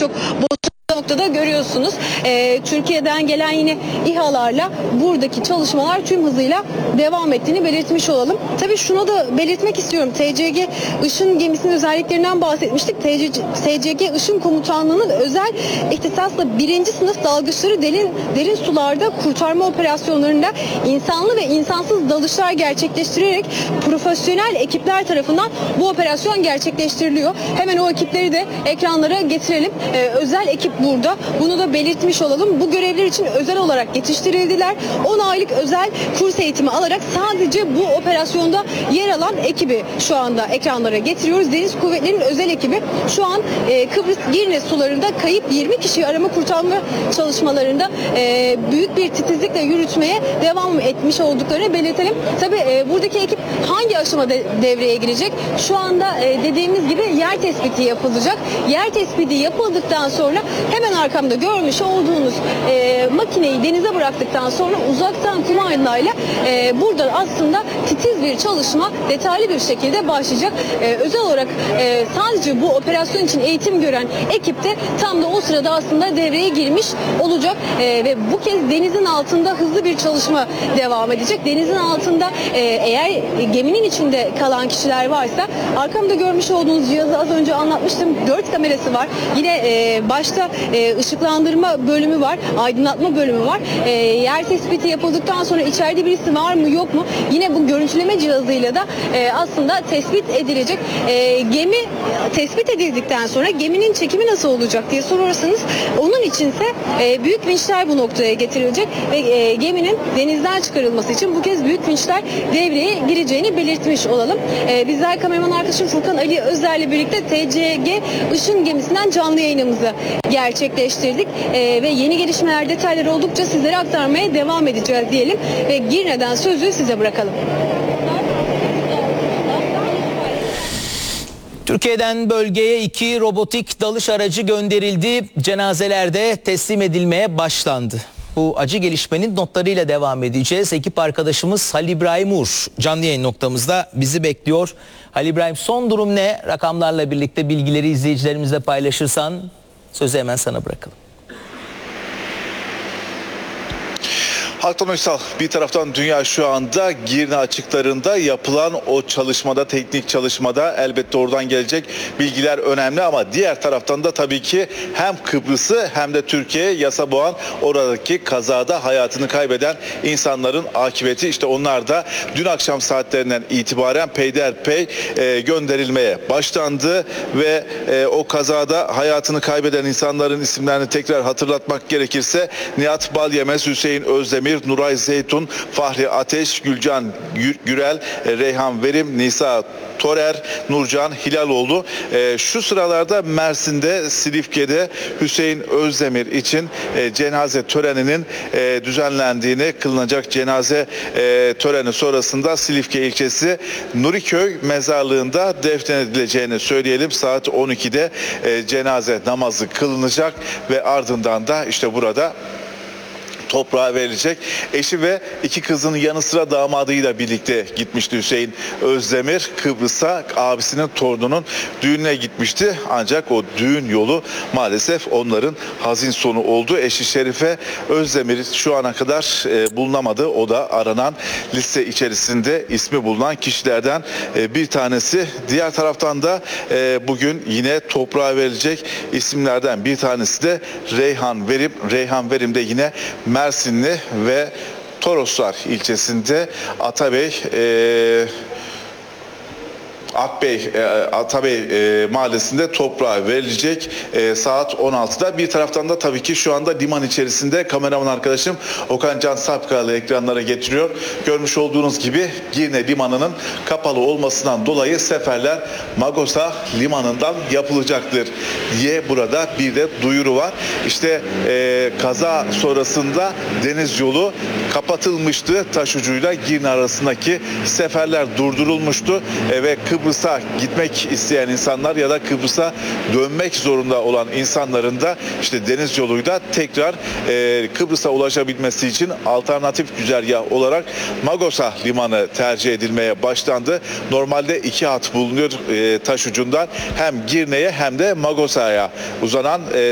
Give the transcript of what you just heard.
birçok noktada görüyorsunuz. Türkiye'den gelen yine İHA'larla buradaki çalışmalar tüm hızıyla devam ettiğini belirtmiş olalım. Tabii şunu da belirtmek istiyorum. TCG Işın gemisinin özelliklerinden bahsetmiştik. TCG Işın Komutanlığı'nın özel ihtisasla 1. sınıf dalgıçları derin sularda kurtarma operasyonlarında insanlı ve insansız dalışlar gerçekleştirerek profesyonel ekipler tarafından bu operasyon gerçekleştiriliyor. Hemen o ekipleri de ekranlara getirelim. Özel ekip burada. Bunu da belirtmiş olalım. Bu görevler için özel olarak yetiştirildiler. 10 aylık özel kurs eğitimi alarak sadece bu operasyonda yer alan ekibi şu anda ekranlara getiriyoruz. Deniz Kuvvetleri'nin özel ekibi şu an Kıbrıs Girne sularında kayıp 20 kişiyi arama kurtarma çalışmalarında büyük bir titizlikle yürütmeye devam etmiş olduklarını belirtelim. Tabii buradaki ekip hangi aşamada devreye girecek? Şu anda dediğimiz gibi yer tespiti yapılacak. Yer tespiti yapıldıktan sonra hemen arkamda görmüş olduğunuz makineyi denize bıraktıktan sonra uzaktan kumandayla buradan aslında titiz bir çalışma detaylı bir şekilde başlayacak. Özel olarak sadece bu operasyon için eğitim gören ekip de tam da o sırada aslında devreye girmiş olacak ve bu kez denizin altında hızlı bir çalışma devam edecek. Denizin altında eğer geminin içinde kalan kişiler varsa arkamda görmüş olduğunuz cihazı az önce anlatmıştım. 4 kamerası var. Yine başta ışıklandırma bölümü var, aydınlatma bölümü var. Yer tespiti yapıldıktan sonra içeride birisi var mı yok mu? Yine bu görüntüleme cihazıyla da aslında tespit edilecek. Gemi tespit edildikten sonra geminin çekimi nasıl olacak diye sorarsanız onun içinse büyük vinçler bu noktaya getirilecek ve geminin denizden çıkarılması için bu kez büyük vinçler devreye gireceğini belirtmiş olalım. Bizler kameraman arkadaşım Furkan Ali Özer'le birlikte TCG Işın gemisinden canlı yayınımızı gerçekleştirdik ve yeni gelişmeler, detayları oldukça sizlere aktarmaya devam edeceğiz diyelim ve Girne'den sözü size bırakalım. Türkiye'den bölgeye 2 robotik dalış aracı gönderildi. Cenazeler de teslim edilmeye başlandı. Bu acı gelişmenin notlarıyla devam edeceğiz. Ekip arkadaşımız Halil İbrahim Uğur canlı yayın noktamızda bizi bekliyor. Halil İbrahim, son durum ne? Rakamlarla birlikte bilgileri izleyicilerimizle paylaşırsan sözü hemen sana bırakalım. Halktan Uysal, bir taraftan dünya şu anda Girne açıklarında yapılan o çalışmada, teknik çalışmada elbette oradan gelecek bilgiler önemli ama diğer taraftan da tabii ki hem Kıbrıs'ı hem de Türkiye'ye yasa boğan oradaki kazada hayatını kaybeden insanların akıbeti. İşte onlar da dün akşam saatlerinden itibaren peyderpey gönderilmeye başlandı ve o kazada hayatını kaybeden insanların isimlerini tekrar hatırlatmak gerekirse Nihat Balyemez, Hüseyin Özdemir, Nuray Zeytun, Fahri Ateş, Gülcan Gürel, Reyhan Verim, Nisa Torer, Nurcan Hilaloğlu. Şu sıralarda Mersin'de, Silifke'de Hüseyin Özdemir için cenaze töreninin düzenlendiğini, kılınacak cenaze töreni sonrasında Silifke ilçesi Nuriköy mezarlığında defnedileceğini söyleyelim. Saat 12'de cenaze namazı kılınacak ve ardından da işte burada toprağa verilecek. Eşi ve 2 kızının yanı sıra damadıyla birlikte gitmişti Hüseyin Özdemir. Kıbrıs'a abisinin torununun düğününe gitmişti. Ancak o düğün yolu maalesef onların hazin sonu oldu. Eşi Şerife Özdemir şu ana kadar bulunamadı. O da aranan liste içerisinde ismi bulunan kişilerden bir tanesi. Diğer taraftan da bugün yine toprağa verilecek isimlerden bir tanesi de Reyhan Verim. Reyhan Verim de yine Mersinli ve Toroslar ilçesinde Atabey mahallesinde toprağa verilecek saat 16'da. Bir taraftan da tabii ki şu anda liman içerisinde kameraman arkadaşım Okan Can Sapkalı ekranlara getiriyor. Görmüş olduğunuz gibi Girne limanının kapalı olmasından dolayı seferler Magosa limanından yapılacaktır diye burada bir de duyuru var. İşte kaza sonrasında deniz yolu kapatılmıştı. Taşucuyla Girne arasındaki seferler durdurulmuştu ve Kıbrıs'a gitmek isteyen insanlar ya da Kıbrıs'a dönmek zorunda olan insanların da işte deniz yoluyla tekrar Kıbrıs'a ulaşabilmesi için alternatif güzergah olarak Magosa limanı tercih edilmeye başlandı. Normalde 2 hat bulunuyor taş ucundan hem Girne'ye hem de Magosa'ya uzanan